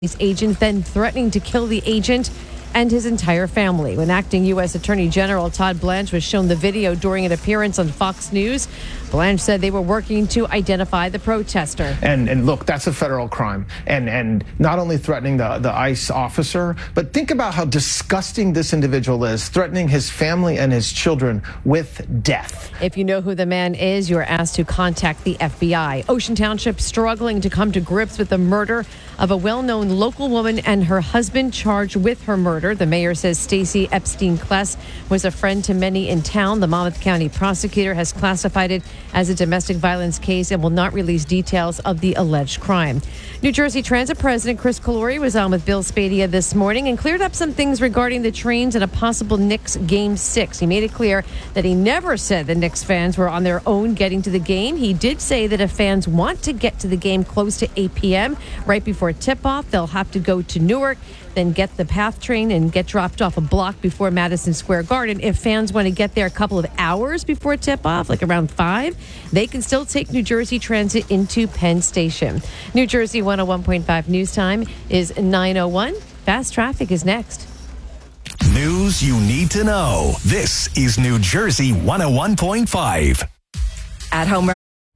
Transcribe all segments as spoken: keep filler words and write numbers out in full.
agent, then threatening to kill the agent and his entire family. When acting U S Attorney General Todd Blanche was shown the video during an appearance on Fox News, Blanche said they were working to identify the protester. And and look, that's a federal crime. And and not only threatening the, the ICE officer, but think about how disgusting this individual is, threatening his family and his children with death. If you know who the man is, you are asked to contact the F B I. Ocean Township struggling to come to grips with the murder of a well-known local woman and her husband charged with her murder. The mayor says Stacy Epstein-Kless was a friend to many in town. The Monmouth County prosecutor has classified it as a domestic violence case and will not release details of the alleged crime. New Jersey Transit President Chris Calori was on with Bill Spadia this morning and cleared up some things regarding the trains and a possible Knicks Game six. He made it clear that he never said the Knicks fans were on their own getting to the game. He did say that if fans want to get to the game close to eight p.m. right before tip-off, they'll have to go to Newark, then get the PATH train and get dropped off a block before Madison Square Garden. If fans want to get there a couple of hours before tip-off, like around five, they can still take New Jersey Transit into Penn Station. New Jersey one oh one point five News Time is nine oh one. Fast Traffic is next. News you need to know. This is New Jersey one oh one point five. At home.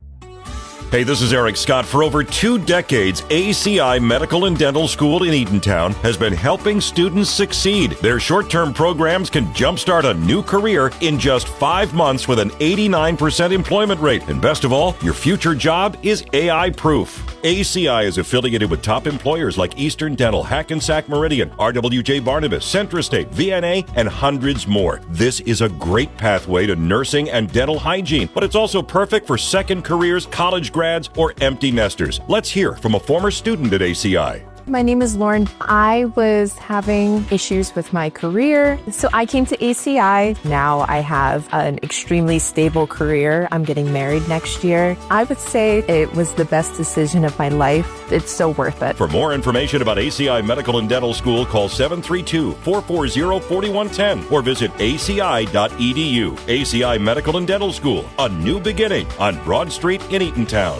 Hey, this is Eric Scott. For over two decades, A C I Medical and Dental School in Eatontown has been helping students succeed. Their short-term programs can jumpstart a new career in just five months with an eighty-nine percent employment rate. And best of all, your future job is A I-proof. A C I is affiliated with top employers like Eastern Dental, Hackensack Meridian, R W J Barnabas, Centrostate, V N A, and hundreds more. This is a great pathway to nursing and dental hygiene, but it's also perfect for second careers, college grads, or empty nesters. Let's hear from a former student at A C I. My name is Lauren. I was having issues with my career, so I came to A C I. Now I have an extremely stable career. I'm getting married next year. I would say it was the best decision of my life. It's so worth it. For more information about A C I Medical and Dental School, call seven three two, four four zero, four one one zero or visit A C I dot E D U. A C I Medical and Dental School, a new beginning on Broad Street in Eatontown.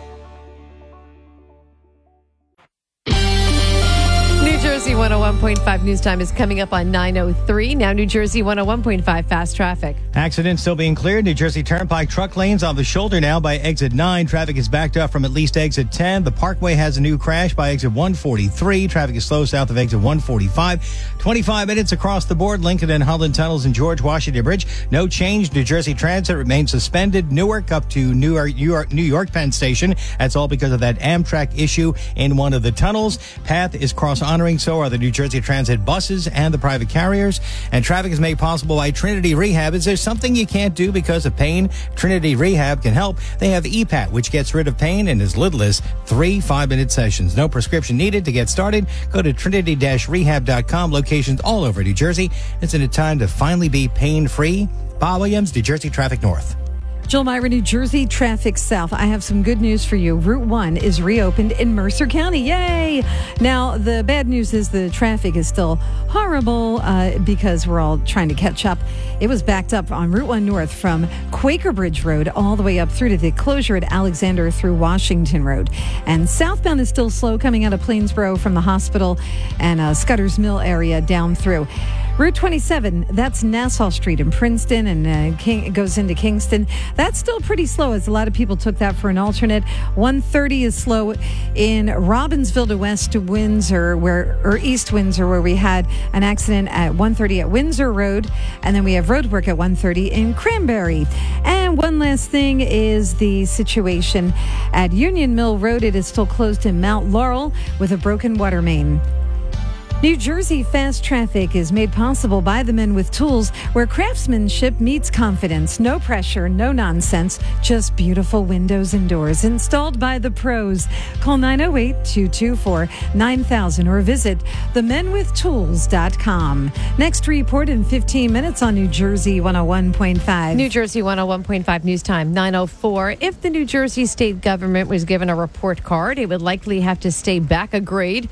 New Jersey one oh one point five News Time is coming up on nine oh three. Now New Jersey one oh one point five Fast Traffic. Accident still being cleared. New Jersey Turnpike truck lanes on the shoulder now by exit nine. Traffic is backed up from at least exit ten. The Parkway has a new crash by exit one forty-three. Traffic is slow south of exit one forty-five. twenty-five minutes across the board. Lincoln and Holland tunnels and George Washington Bridge. No change. New Jersey Transit remains suspended. Newark up to New York, New York, New York Penn Station. That's all because of that Amtrak issue in one of the tunnels. PATH is cross honoring. So are the New Jersey Transit buses and the private carriers. And traffic is made possible by Trinity Rehab. Is there something you can't do because of pain? Trinity Rehab can help. They have E PAT, which gets rid of pain in as little as three five-minute sessions. No prescription needed to get started. Go to trinity dash rehab dot com. Locations all over New Jersey. Isn't it time to finally be pain-free? Bob Williams, New Jersey Traffic North. Jill Myra, New Jersey Traffic South. I have some good news for you. Route one is reopened in Mercer County. Yay! Now, the bad news is the traffic is still horrible uh, because we're all trying to catch up. It was backed up on Route one North from Quaker Bridge Road all the way up through to the closure at Alexander through Washington Road. And southbound is still slow coming out of Plainsboro from the hospital and uh, Scudder's Mill area down through. Route twenty-seven, that's Nassau Street in Princeton and uh, King, it goes into Kingston. That's still pretty slow as a lot of people took that for an alternate. one thirty is slow in Robbinsville to West Windsor, where or East Windsor, where we had an accident at one thirty at Windsor Road. And then we have roadwork at one thirty in Cranberry. And one last thing is the situation at Union Mill Road. It is still closed in Mount Laurel with a broken water main. New Jersey Fast Traffic is made possible by the Men with Tools, where craftsmanship meets confidence. No pressure, no nonsense, just beautiful windows and doors installed by the pros. Call nine oh eight, two two four, nine thousand or visit the men with tools dot com. Next report in fifteen minutes on New Jersey one oh one point five. New Jersey one oh one point five News Time, nine oh four. If the New Jersey state government was given a report card, it would likely have to stay back a grade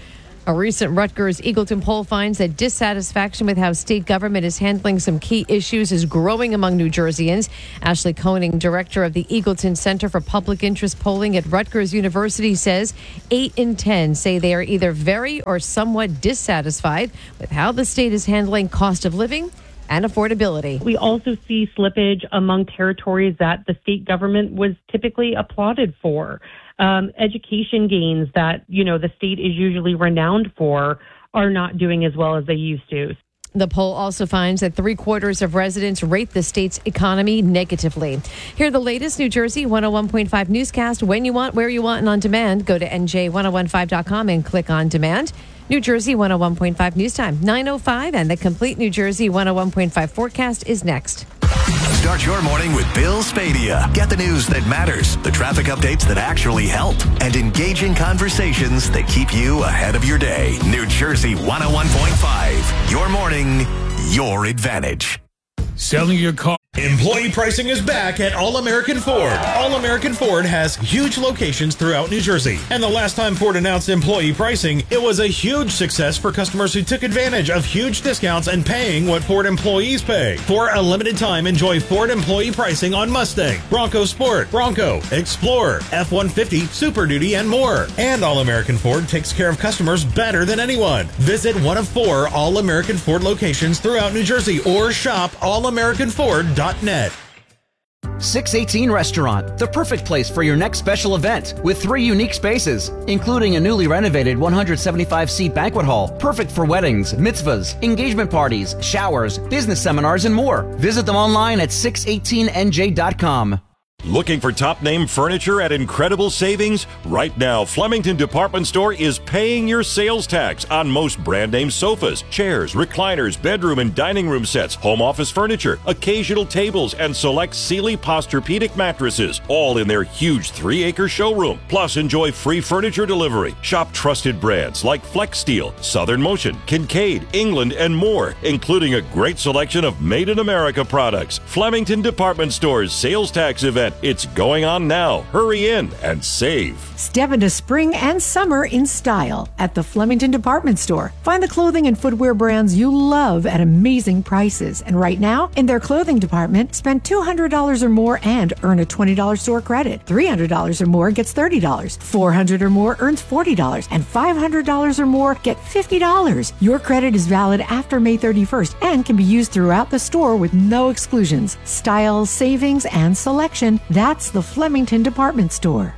A recent Rutgers Eagleton poll finds that dissatisfaction with how state government is handling some key issues is growing among New Jerseyans. Ashley Koenig, director of the Eagleton Center for Public Interest Polling at Rutgers University, says eight in ten say they are either very or somewhat dissatisfied with how the state is handling cost of living and affordability. We also see slippage among territories that the state government was typically applauded for. Um, education gains that, you know, the state is usually renowned for are not doing as well as they used to. The poll also finds that three quarters of residents rate the state's economy negatively. Hear the latest New Jersey one oh one point five newscast when you want, where you want, and on demand. Go to N J ten fifteen dot com and click on demand. New Jersey one oh one point five news time, nine oh five, and the complete New Jersey one oh one point five forecast is next. Start your morning with Bill Spadia. Get the news that matters, the traffic updates that actually help, and engaging conversations that keep you ahead of your day. New Jersey one oh one point five. Your morning, your advantage. Selling your car. Employee pricing is back at All-American Ford. All-American Ford has huge locations throughout New Jersey. And the last time Ford announced employee pricing, it was a huge success for customers who took advantage of huge discounts and paying what Ford employees pay. For a limited time, enjoy Ford employee pricing on Mustang, Bronco Sport, Bronco, Explorer, F one fifty, Super Duty, and more. And All-American Ford takes care of customers better than anyone. Visit one of four All-American Ford locations throughout New Jersey or shop all american ford dot net. six eighteen Restaurant, the perfect place for your next special event with three unique spaces, including a newly renovated one hundred seventy-five seat banquet hall, perfect for weddings, mitzvahs, engagement parties, showers, business seminars, and more. Visit them online at six eighteen N J dot com. Looking for top-name furniture at incredible savings? Right now, Flemington Department Store is paying your sales tax on most brand-name sofas, chairs, recliners, bedroom and dining room sets, home office furniture, occasional tables, and select Sealy Posturepedic mattresses, all in their huge three-acre showroom. Plus, enjoy free furniture delivery. Shop trusted brands like Flex Steel, Southern Motion, Kincaid, England, and more, including a great selection of made-in-America products. Flemington Department Store's sales tax event. It's going on now. Hurry in and save. Step into spring and summer in style at the Flemington Department Store. Find the clothing and footwear brands you love at amazing prices. And right now, in their clothing department, spend two hundred dollars or more and earn a twenty dollars store credit. three hundred dollars or more gets thirty dollars. four hundred dollars or more earns forty dollars. And five hundred dollars or more get fifty dollars. Your credit is valid after May thirty-first and can be used throughout the store with no exclusions. Style, savings, and selection. That's the Flemington Department Store.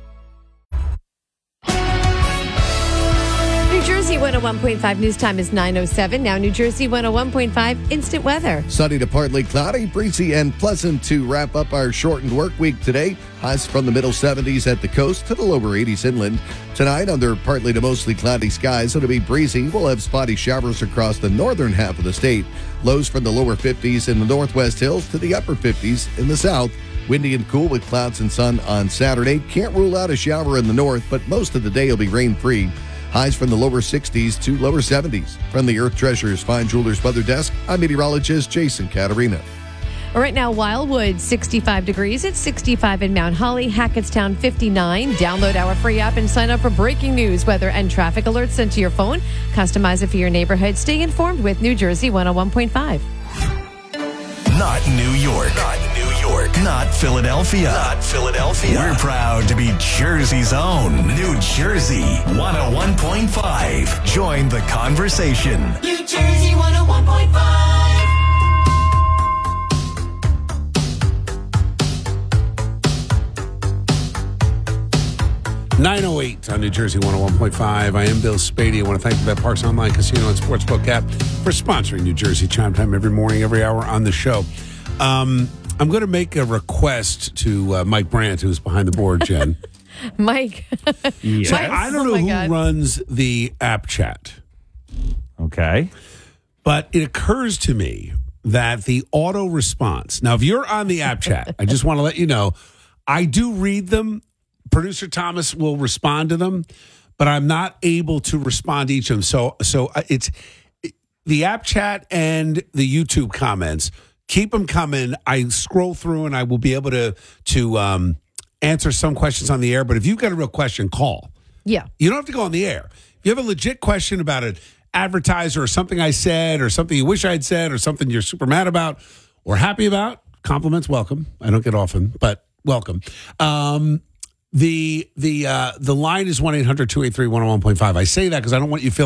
New Jersey one oh one point five news time is nine oh seven. Now New Jersey one oh one point five instant weather. Sunny to partly cloudy, breezy and pleasant to wrap up our shortened work week today. Highs from the middle seventies at the coast to the lower eighties inland. Tonight, under partly to mostly cloudy skies, it'll be breezy. We'll have spotty showers across the northern half of the state. Lows from the lower fifties in the northwest hills to the upper fifties in the south. Windy and cool with clouds and sun on Saturday. Can't rule out a shower in the north, but most of the day will be rain-free. Highs from the lower sixties to lower seventies. From the Earth Treasures Fine Jewelers Weather Desk, I'm meteorologist Jason Caterina. Right now, Wildwood, sixty-five degrees. It's sixty-five in Mount Holly, Hackettstown, fifty-nine. Download our free app and sign up for breaking news, weather, and traffic alerts sent to your phone. Customize it for your neighborhood. Stay informed with New Jersey one oh one point five. Not New York. Not New York. Not Philadelphia. Not Philadelphia. We're proud to be Jersey's own. New Jersey one oh one point five. Join the conversation. New Jersey one oh one point five. nine oh eight on New Jersey one oh one point five. I am Bill Spady. I want to thank the BetParx Online Casino and Sportsbook app for sponsoring New Jersey Chime Time every morning, every hour on the show. Um, I'm going to make a request to uh, Mike Brandt, who's behind the board, Jen. Mike. Yes. So I don't know oh who God. runs the app chat. Okay. But it occurs to me that the auto response. Now, if you're on the app chat, I just want to let you know, I do read them. Producer Thomas will respond to them, but I'm not able to respond to each of them. So, so it's the app chat and the YouTube comments. Keep them coming. I scroll through and I will be able to to um, answer some questions on the air. But if you've got a real question, call. Yeah, you don't have to go on the air. If you have a legit question about an advertiser or something I said or something you wish I had said or something you're super mad about or happy about, compliments welcome. I don't get often, but welcome. Um, the the uh, the line is one eight hundred two eight three one oh one point five. I say that because I don't want you feeling